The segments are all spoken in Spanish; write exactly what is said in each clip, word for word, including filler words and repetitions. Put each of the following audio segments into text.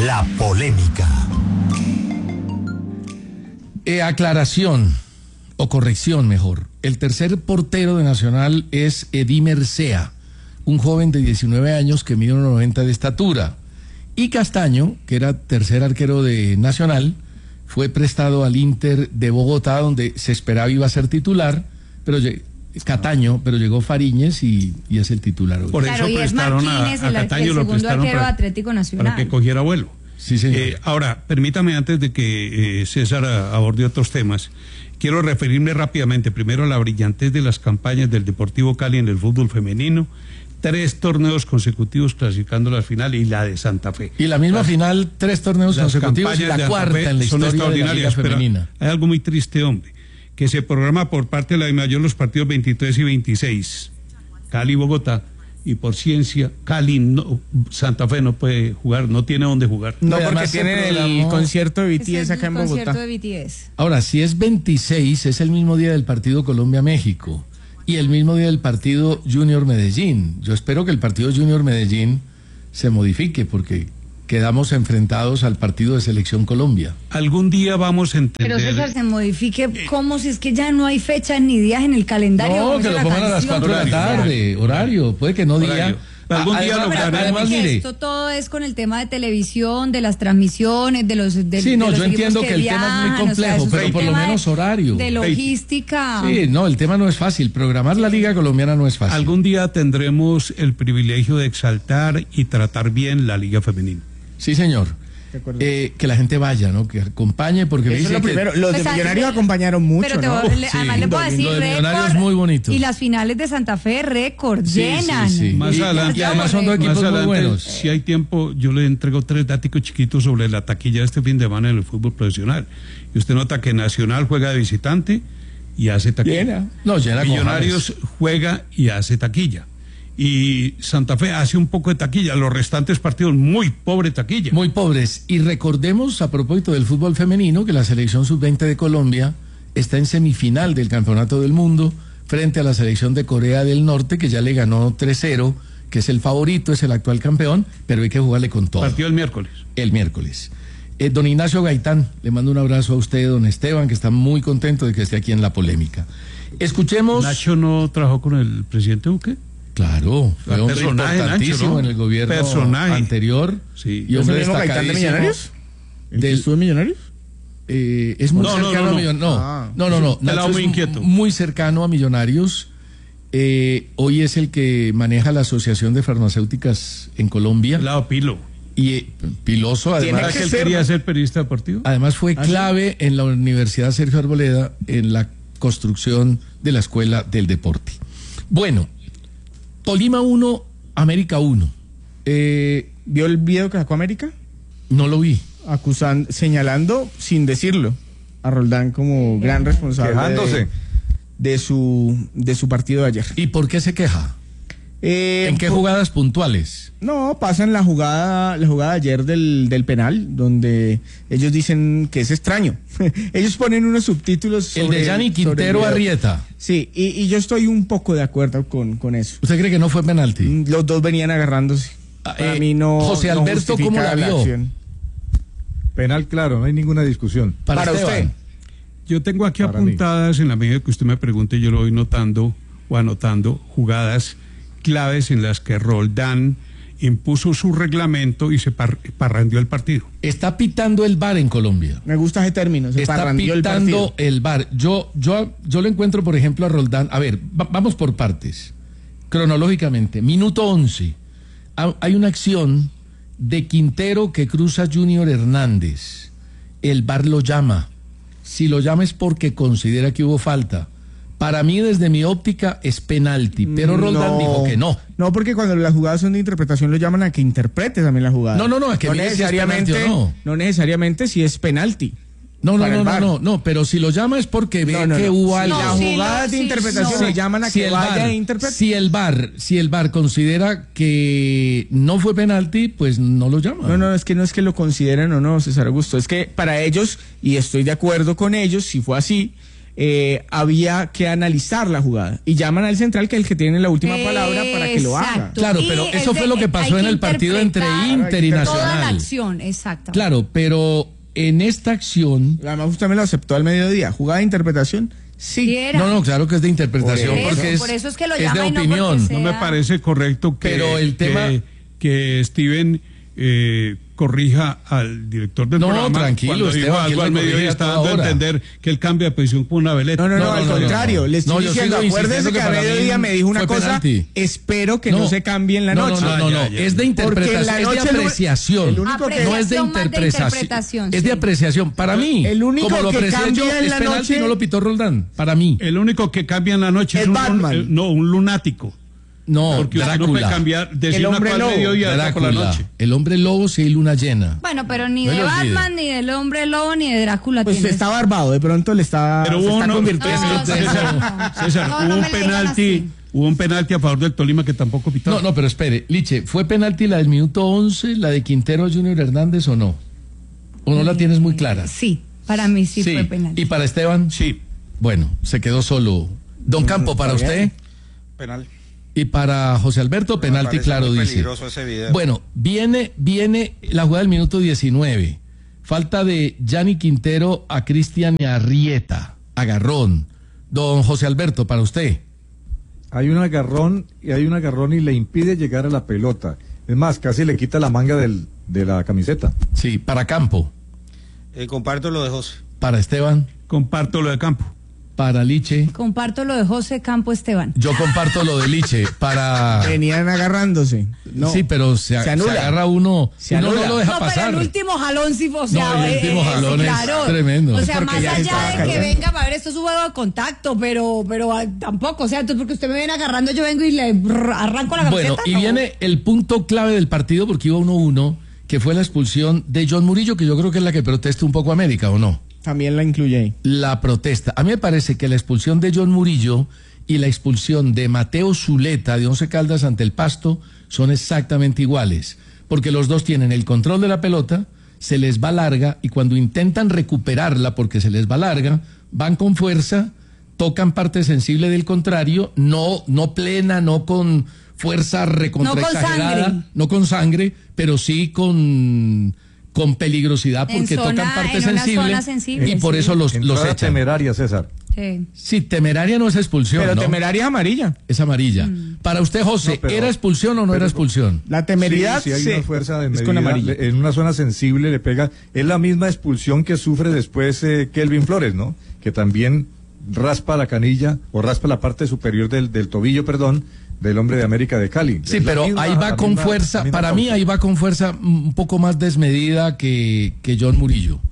La polémica. Eh, aclaración, o corrección mejor. El tercer portero de Nacional es Edimer Sea, un joven de diecinueve años que mide uno noventa de estatura. Y Castaño, que era tercer arquero de Nacional, fue prestado al Inter de Bogotá, donde se esperaba iba a ser titular, pero Cataño, pero llegó Fariñez y, y es el titular hoy. Por eso claro, prestaron a, a Cataño, lo prestaron para, Atlético Nacional. para que cogiera vuelo. Sí, señor. Eh, ahora, permítame, antes de que eh, César aborde otros temas, quiero referirme rápidamente primero a la brillantez de las campañas del Deportivo Cali en el fútbol femenino. Tres torneos consecutivos clasificando la final y la de Santa Fe. Y la misma las, final, tres torneos consecutivos y la cuarta en la historia de la Liga Femenina. Hay algo muy triste, hombre, que se programa por parte de la DIMAYOR los partidos veintitrés y veintiséis, Cali-Bogotá, y por ciencia, Cali, no, Santa Fe no puede jugar, no tiene dónde jugar. No, no porque tiene el concierto de B T S acá en Bogotá. De B T S. Ahora, si es veintiséis, es el mismo día del partido Colombia-México. Y el mismo día del partido Junior Medellín. Yo espero que el partido Junior Medellín se modifique porque quedamos enfrentados al partido de Selección Colombia. Algún día vamos a entender. Pero César, se modifique como si es que ya no hay fechas ni días en el calendario. No, que lo pongan a las cuatro de la tarde, horario, puede que no diga. Algún día además, lo pero haremos, que mire. Esto todo es con el tema de televisión, de las transmisiones, de los de, Sí, no, de los yo entiendo que, que el viajan, tema es muy complejo, o sea, pero por lo menos de, horario. De logística. Sí, no, el tema no es fácil. Programar la Liga Colombiana no es fácil. Algún día tendremos el privilegio de exaltar y tratar bien la Liga Femenina. Sí, señor. Eh, que la gente vaya, ¿no? Que acompañe, porque eso es lo que... primero. Los pues, de Millonarios acompañaron mucho, pero te, ¿no? le, sí, además le puedo decir lo de Millonarios récord, es muy bonito. Y las finales de Santa Fe, récord, sí, llenan. Sí, sí. Más y, adelante, y además son dos equipos más adelante, muy buenos. Si hay tiempo, yo le entrego tres datos chiquitos sobre la taquilla de este fin de semana en el fútbol profesional. Y usted nota que Nacional juega de visitante y hace taquilla. Llena. No, llena. Millonarios juega y hace taquilla. Y Santa Fe hace un poco de taquilla, los restantes partidos muy pobre taquilla. Muy pobres. Y recordemos, a propósito del fútbol femenino, que la selección sub veinte de Colombia está en semifinal del Campeonato del Mundo frente a la selección de Corea del Norte, que ya le ganó tres cero, que es el favorito, es el actual campeón, pero hay que jugarle con todo. Partido el miércoles. El miércoles. Eh, don Ignacio Gaitán, le mando un abrazo a usted, don Esteban, que está muy contento de que esté aquí en La Polémica. Escuchemos... ¿Nacho no trabajó con el presidente Duque? Claro, fue un hombre importantísimo, Nacho, ¿no? En el gobierno personaje. anterior. Sí. Y hombre ¿Es Gaitán de Millonarios? Del, ¿Estuvo en Millonarios? Eh, es muy no, cercano no, no, a Millonarios. No, ah, no, no, no. Nacho es muy inquieto. Muy cercano a Millonarios. Eh, hoy es el que maneja la Asociación de Farmacéuticas en Colombia. El lado Pilo. Y eh, Piloso, además. Que, que él quería ser periodista deportivo? Además fue ¿Ah, clave sí? en la Universidad Sergio Arboleda en la construcción de la Escuela del Deporte. Bueno. Tolima uno, América uno. Eh, ¿Vio el video que sacó América? No lo vi. Acusando, señalando, sin decirlo, a Roldán como gran responsable de, de su de su partido de ayer. ¿Y por qué se queja? Eh, ¿En qué por, jugadas puntuales? No, pasa en la jugada, la jugada de ayer del, del penal, donde ellos dicen que es extraño. Ellos ponen unos subtítulos sobre... El de Gianni Quintero Arrieta. Sí, y, y yo estoy un poco de acuerdo con, con eso. ¿Usted cree que no fue penalti? Los dos venían agarrándose. Para eh, mí no. José Alberto, no ¿cómo la vio? acción. Penal, claro, no hay ninguna discusión. Para, Para usted. Yo tengo aquí Para apuntadas, mí. en la medida que usted me pregunte, yo lo voy notando o anotando jugadas claves en las que Roldán impuso su reglamento y se par parrandió el partido. Está pitando el V A R en Colombia. Me gusta ese término, se Está parrandió el pitando partido. el V A R. Yo, yo, yo lo encuentro, por ejemplo, a Roldán. A ver, va, vamos por partes. Cronológicamente, minuto once. Hay una acción de Quintero que cruza Junior Hernández. El V A R lo llama. Si lo llama es porque considera que hubo falta. Para mí, desde mi óptica, es penalti, pero Roldán no, dijo que no. No, porque cuando las jugadas son de interpretación lo llaman a que interprete también la jugada. No, no, no, a que no mire necesariamente, si es penalti o no. no necesariamente si es penalti. No, no, no, no, no, no, pero si lo llama es porque ve no, no, que no. hubo algo. Si las sí, jugadas no, de sí, interpretación no. le llaman a si que el vaya V A R, a interpretar. Si el V A R, si el V A R considera que no fue penalti, pues no lo llama. No, no, es que no es que lo consideren o no, César Augusto, es que para ellos, y estoy de acuerdo con ellos, si fue así, eh, había que analizar la jugada y llaman al central, que es el que tiene la última palabra, para para que lo haga. Exacto. Claro, Y pero es eso de- fue lo que hay pasó que en el partido entre interpretar Inter y toda la Toda la Nacional. acción, exacto. Claro, pero en esta acción... Además, usted me lo aceptó al mediodía. ¿Jugada de interpretación? Sí. Sí era. No, no, claro que es de interpretación, Por eso, porque es, por eso es que lo es llama de y no opinión. porque No me sea- parece correcto que, Pero el que- tema- que Steven eh, corrija al director del No, programa tranquilo, cuando dijo Esteban, algo ¿quién al lo mediodía, corrige a está toda dando a hora? entender que él cambia de posición por una veleta. No, no, no, No, al no, no, contrario. no. Le estoy No, yo diciendo, sigo acuérdese insistiendo que, que a para mí mediodía me dijo una fue cosa, penalti. espero que no, se cambie en la no, noche. No, no, no, Ah, no, ya, ya. es de Porque en interpretación, la es de noche el- apreciación. el único que- no es de Apreciación más de interpretación, interpretación, es de sí. apreciación. Para mí, El único como lo que aprecié cambia yo, en es la penalti, noche- no lo pitó Roldán. Para mí, El único que cambia en la noche es, Es un, Batman. eh, no, un lunático. no, Porque usted no puede Drácula. cambiar, decir El una hombre cosa al lobo. mediodía y otra por la Drácula. noche. El hombre lobo sí hay luna llena. Bueno, pero ni No de lo olvide. Batman, ni del Hombre Lobo, ni de Drácula Pues tienes. está barbado, de pronto le está, Pero se hubo está uno- convirtiendo. No, César, César, no. César, No, hubo no un me le digan penalti, así. hubo un penalti a favor del Tolima que tampoco pitó. No, no, pero espere, Liche, ¿fue penalti la del minuto once, la de Quintero Junior Hernández o no? ¿O no la tienes muy clara? Sí, para mí sí, fue penal. ¿Y para Esteban? Sí. Bueno, se quedó solo. Don Campo, para está usted. bien. Penal. Y para José Alberto, Me penalti, parece claro, muy dice. peligroso ese video. Bueno, viene, viene la jugada del minuto diecinueve. Falta de Gianni Quintero a Cristian Arrieta. Agarrón. Don José Alberto, para usted. Hay un agarrón y hay un agarrón y le impide llegar a la pelota. Es más, casi le quita la manga del, de la camiseta. Sí, para Campo. Eh, comparto lo de José. Para Esteban. Comparto lo de Campo. Para Liche. Comparto lo de José Campo Esteban. Yo comparto lo de Liche. Para. Venían agarrándose. No. Sí, pero se, Se se anula. agarra uno. Se uno anula. no lo deja No, pero pasar. el último jalón sí fue, o sea, No, el eh, último eh, jalón sí, es claro. tremendo. O sea, Porque más ya se estaba allá de que cayendo. venga, a ver, esto es un juego de contacto, pero, pero ah, tampoco, o sea, entonces porque usted me viene agarrando, yo vengo y le brr, arranco la camiseta. Bueno, y no. viene el punto clave del partido porque iba uno uno, que fue la expulsión de John Murillo, que yo creo que es la que protesta un poco América, ¿o no? También la incluye ahí. La protesta. A mí me parece que la expulsión de John Murillo y la expulsión de Mateo Zuleta de Once Caldas ante el Pasto son exactamente iguales, porque los dos tienen el control de la pelota, se les va larga y cuando intentan recuperarla porque se les va larga, van con fuerza, tocan parte sensible del contrario, no, no plena, no con fuerza recontra No con exagerada, sangre. no con sangre, pero sí con, con peligrosidad En porque zona- tocan parte en una sensible, zona sensible, y por sí. eso los, los Entrada echan. temeraria, César. Sí. Sí, temeraria no es expulsión, Pero ¿no? temeraria es amarilla. Es amarilla. Mm. Para usted, José, No, pero- ¿era expulsión o no pero- era expulsión? La temeridad Sí, sí hay sí, una fuerza de es con medida, amarilla. le- en una zona sensible le pega. Es la misma expulsión que sufre después eh, Kelvin Flores, ¿no? Que también raspa la canilla o raspa la parte superior del, del tobillo, perdón, del hombre de América de Cali. Sí, Es la pero misma- ahí va la con misma- fuerza, la misma para mí causa. ahí va con fuerza un poco más desmedida que, que John Murillo.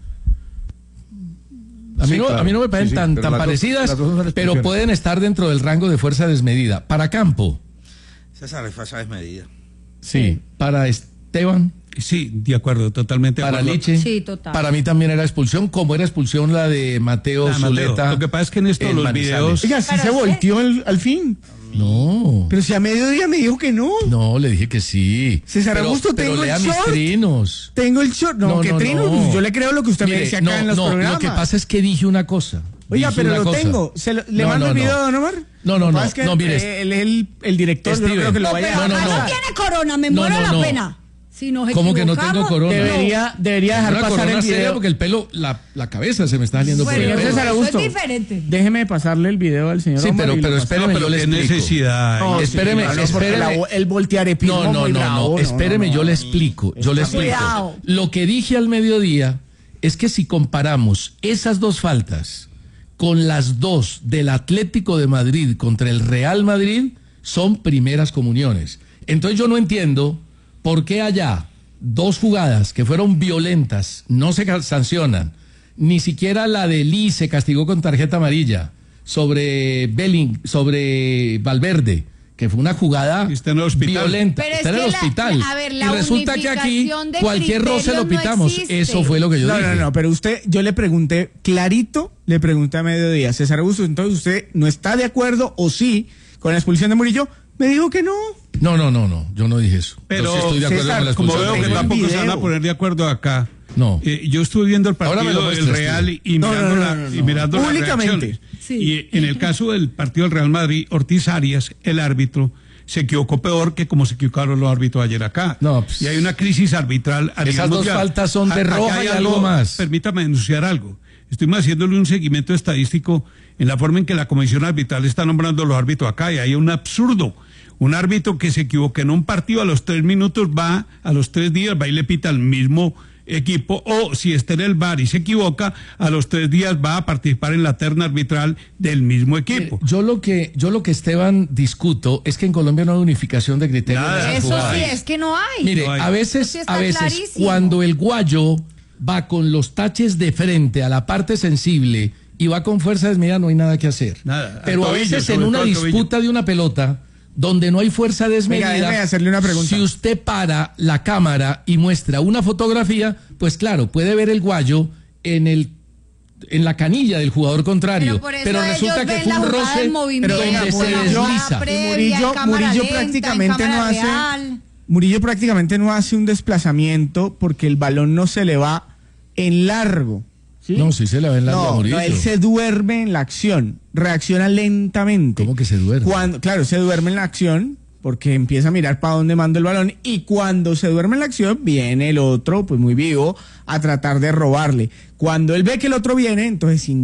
A mí, Sí, no, claro. a mí no me parecen Sí, sí, tan, pero tan las dos- parecidas, las dos son pero expulsiones. pueden estar dentro del rango de fuerza desmedida. Para Campo, César es falsa desmedida. sí. Para Esteban, Sí, de acuerdo, totalmente de para acuerdo. Liche, Sí, total. para mí también era expulsión, como era expulsión la de Mateo Ah, Mateo, Zuleta. lo que pasa es que en esto en los Manizales. videos- Oiga, sí Pero se es que- volteó el- al fin. No. Pero si a mediodía me dijo que no. No, le dije que sí. César pero, Augusto, pero tengo el lea mis short. trinos. Tengo el short. No, No, que no, trino. no. Pues yo le creo lo que usted me Mire, dice acá no, en los no, programas. Lo que pasa es que dije una cosa. Oiga, Dije pero una lo cosa. tengo. Se lo- ¿Le No, mando no, el video, no. don Omar? No, no, Lo que no, pasa es que no, mire. eh, Él es el, el director. Yo no Steven. creo que lo No, vaya pero a no, acá no. no tiene corona, me No, muero no, la no. pena. Si nos ¿Cómo que no equivocamos, tengo corona? Debería, debería dejar Una pasar corona el seria video. porque el pelo, la, la cabeza se me está saliendo Bueno, por el Señor pelo. César eso Augusto, es diferente. déjeme pasarle el video al señor Sí, Omar pero- y lo pero paso. espéreme, pero yo le qué explico. necesidad. No, espéreme, sí, no, porque espéreme. la- el voltearepismo No, no, muy no, bravo, no, no, espéreme, no, yo no. le explico, yo le Está explico. cuidado. Lo que dije al mediodía es que si comparamos esas dos faltas con las dos del Atlético de Madrid contra el Real Madrid, son primeras comuniones. Entonces yo no entiendo por qué allá dos jugadas que fueron violentas no se ca- sancionan, ni siquiera la de Lee se castigó con tarjeta amarilla sobre Belling, sobre Valverde, que fue una jugada Está en el hospital. violenta. Pero es Está en el que la- hospital. a ver, la y resulta que aquí unificación de cualquier roce lo criterios no pitamos. existe. Eso fue lo que yo No, dije. no, no, pero usted, yo le pregunté clarito, le pregunté a mediodía, César Augusto, entonces usted no está de acuerdo o sí con la expulsión de Murillo, me dijo que no. No, no, no, no, yo no dije eso. Pero, yo sí estoy de acuerdo César, con la Como expulsión veo de que Tengo el Murillo. tampoco se van a video. poner de acuerdo acá. No. Eh, yo estuve viendo el Ahora me lo partido del muestra, Real y, y No, no, mirando, no, la- no, no, y no. mirando las Públicamente. reacciones. Sí. Y en el caso del partido del Real Madrid, Ortiz Arias, el árbitro, se equivocó peor que como se equivocaron los árbitros ayer acá. No, pues, y hay una crisis arbitral a esas nivel dos mundial. faltas son de Acá roja hay y algo más. Permítame denunciar algo. Estoy haciéndole un seguimiento estadístico en la forma en que la comisión arbitral está nombrando los árbitros acá, y hay un absurdo. Un árbitro que se equivoque en un partido a los tres minutos va, a los tres días va y le pita al mismo equipo, o si está en el V A R y se equivoca, a los tres días va a participar en la terna arbitral del mismo equipo. Mire, Yo lo que, yo lo que Esteban discuto es que en Colombia no hay unificación de criterios. Nada. de las Eso jugadas. sí, es que no hay. Mire, No hay. a veces, Eso sí está a veces clarísimo. cuando el guayo va con los taches de frente a la parte sensible y va con fuerza desmedida, no hay nada que hacer. Nada, al Pero a tobillo, veces en sobre una todo al tobillo. disputa de una pelota, donde no hay fuerza desmedida, Venga, déjeme hacerle una pregunta. si usted para la cámara y muestra una fotografía, pues claro, puede ver el guayo en el en la canilla del jugador contrario, Pero por eso pero ellos resulta que ven fue la un jugada roce en movimiento, donde venga, se Murillo, desliza. previa, en Murillo, cámara Murillo lenta, en prácticamente no cámara hace real. Murillo prácticamente no hace un desplazamiento porque el balón no se le va en largo. ¿sí? No, sí se le ve en la No, Murillo. no, él se duerme en la acción, reacciona lentamente. ¿Cómo que se duerme? Cuando, claro, se duerme en la acción porque empieza a mirar para dónde manda el balón, y cuando se duerme en la acción viene el otro, pues muy vivo, a tratar de robarle. Cuando él ve que el otro viene, entonces